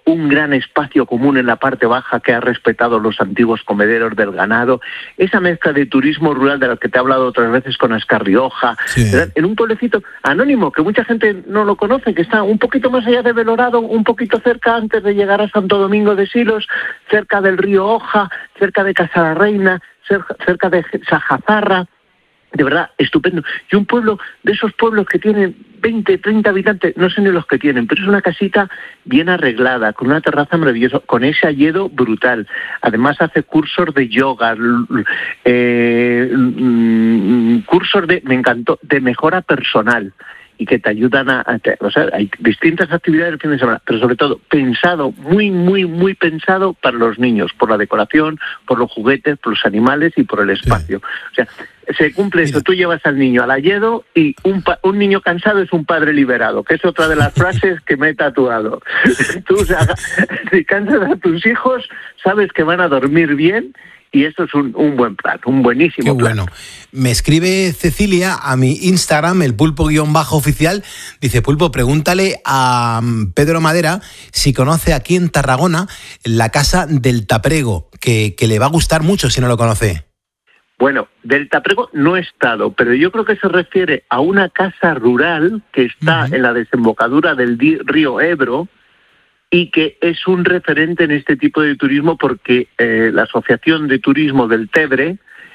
un gran espacio común en la parte baja que ha respetado los antiguos comederos del ganado, esa mezcla de turismo rural de la que te he hablado otras veces con Ascar Rioja, Sí. en un pueblecito anónimo que mucha gente no lo conoce, que está un poquito más allá de Belorado, un poquito cerca antes de llegar a Santo Domingo de Silos, cerca del río Oja, cerca de Casa la Reina, cerca de Sajazarra. De verdad, estupendo. Y un pueblo, de esos pueblos que tienen 20, 30 habitantes, no sé ni los que tienen, pero es una casita bien arreglada, con una terraza maravillosa, con ese alledo brutal. Además hace cursos de yoga, cursos me encantó, de mejora personal, y que te ayudan o sea, hay distintas actividades el fin de semana, pero sobre todo pensado, muy, muy, muy pensado para los niños, por la decoración, por los juguetes, por los animales y por el espacio. O sea, se cumple eso, tú llevas al niño al alledo y un niño cansado es un padre liberado, que es otra de las frases que me he tatuado. Tú, o sea, si cansas a tus hijos, sabes que van a dormir bien. Y esto es un buen plan, un buenísimo plan. Qué bueno. Me escribe Cecilia a mi Instagram, el pulpo_oficial. Dice, Pulpo, pregúntale a Pedro Madera si conoce aquí en Tarragona la casa del Taprego, que le va a gustar mucho si no lo conoce. Bueno, del Taprego no he estado, pero yo creo que se refiere a una casa rural que está en la desembocadura del río Ebro, y que es un referente en este tipo de turismo porque la Asociación de Turismo del Tebre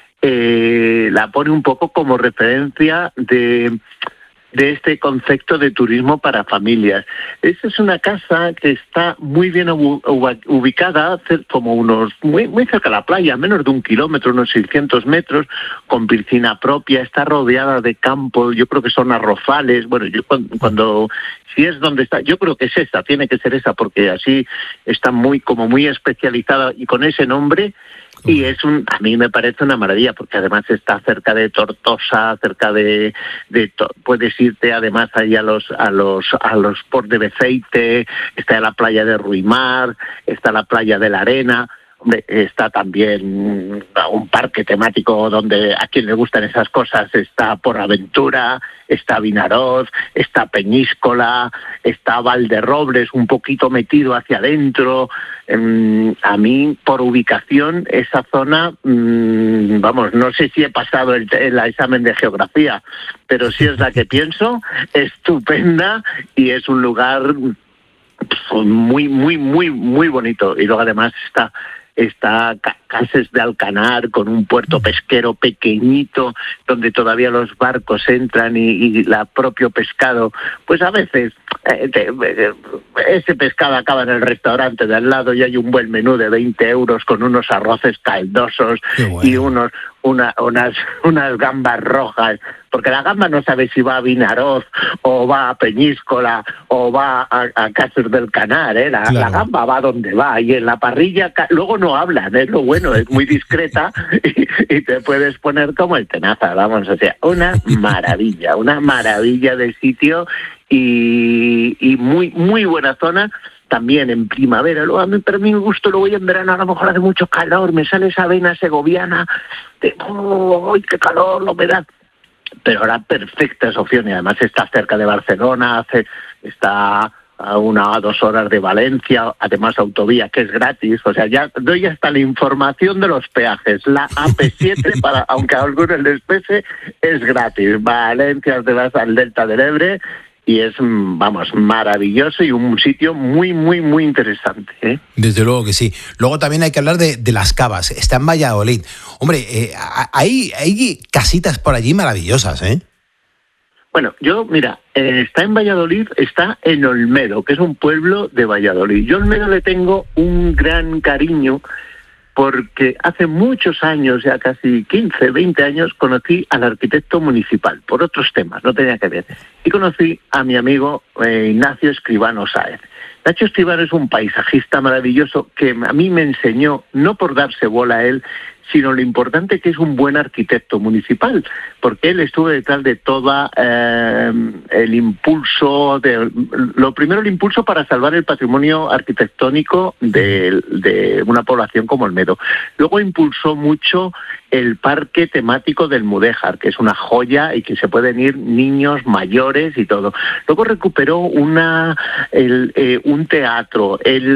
la pone un poco como referencia de este concepto de turismo para familias. Esta es una casa que está muy bien ubicada, como muy cerca de la playa, a menos de 1 kilómetro, unos 600 metros, con piscina propia, está rodeada de campos, yo creo que son arrozales. Bueno, yo cuando si es donde está, yo creo que es esa, tiene que ser esa, porque así está muy especializada y con ese nombre. Y a mí me parece una maravilla, porque además está cerca de Tortosa, cerca puedes irte además ahí a los ports de Beceite, está la playa de Ruimar, está la playa de la Arena. Hombre, está también un parque temático donde a quien le gustan esas cosas está Portaventura, está Vinaroz, está Peñíscola, está Valderrobles, un poquito metido hacia adentro. A mí, por ubicación, esa zona, no sé si he pasado el examen de geografía, pero sí es la que pienso, estupenda, y es un lugar muy, muy, muy, muy bonito. Y luego además está Cases de Alcanar, con un puerto pesquero pequeñito donde todavía los barcos entran y el propio pescado, pues a veces ese pescado acaba en el restaurante de al lado y hay un buen menú de 20 euros con unos arroces caldosos. Bueno. Y unas gambas rojas, porque la gamba no sabe si va a Vinaroz o va a Peñíscola o va a Cases del Canar, ¿eh? Claro. La gamba va donde va, y en la parrilla luego no hablan, es lo bueno, es muy discreta y te puedes poner como el tenaza, vamos, o sea, una maravilla de sitio y muy, muy buena zona. También en primavera, luego a mí, para mi gusto, lo voy en verano, a lo mejor hace mucho calor, me sale esa vena segoviana de ¡ay, qué calor, la humedad! Pero ahora perfecta esa opción, y además está cerca de Barcelona, está a 1 o 2 horas de Valencia, además autovía que es gratis. O sea, ya doy hasta la información de los peajes. La AP7, aunque a algunos les pese, es gratis. Valencia, te vas al Delta del Ebre, y es, maravilloso y un sitio muy, muy, muy interesante, ¿eh? Desde luego que sí. Luego también hay que hablar de Las Cavas. Está en Valladolid. Hombre, hay casitas por allí maravillosas, ¿eh? Bueno, está en Valladolid, está en Olmedo, que es un pueblo de Valladolid. Yo a Olmedo le tengo un gran cariño, porque hace muchos años, ya casi 15, 20 años, conocí al arquitecto municipal, por otros temas, no tenía que ver. Y conocí a mi amigo Ignacio Escribano Sáez. Nacho Escribano es un paisajista maravilloso que a mí me enseñó, no por darse bola a él, sino lo importante que es un buen arquitecto municipal, porque él estuvo detrás de toda el impulso, lo primero el impulso para salvar el patrimonio arquitectónico de una población como Olmedo. Luego impulsó mucho el parque temático del Mudéjar, que es una joya y que se pueden ir niños, mayores y todo. Luego recuperó un teatro,